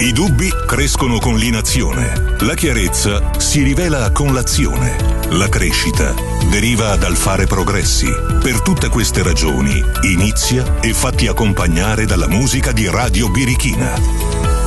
I dubbi crescono con l'inazione. La chiarezza si rivela con l'azione. La crescita deriva dal fare progressi. Per tutte queste ragioni, inizia e fatti accompagnare dalla musica di Radio Birichina.